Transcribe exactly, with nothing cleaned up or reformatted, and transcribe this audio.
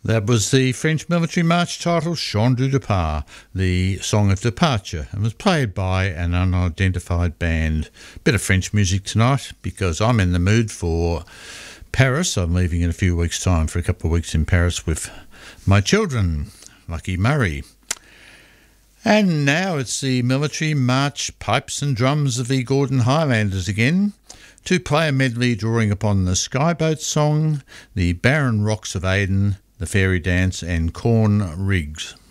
That was the French military march titled Chant du Départ, the Song of Departure, and was played by an unidentified band. Bit of French music tonight because I'm in the mood for Paris. I'm leaving in a few weeks' time for a couple of weeks in Paris with my children, Lucky Murray. And now it's the military march, pipes and drums of the Gordon Highlanders again, to play a medley drawing upon the Skyboat Song, the Barren Rocks of Aden, the Fairy Dance and Corn Rigs.